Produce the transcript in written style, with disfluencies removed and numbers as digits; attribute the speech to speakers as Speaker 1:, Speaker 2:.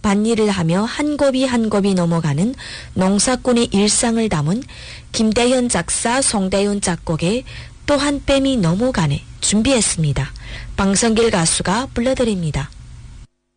Speaker 1: 밭일을 하며 한 곱이 한 곱이 넘어가는 농사꾼의 일상을 담은 김대현 작사 송대윤 작곡의 또 한 뺨이 넘어가네 준비했습니다. 방성길 가수가 불러드립니다.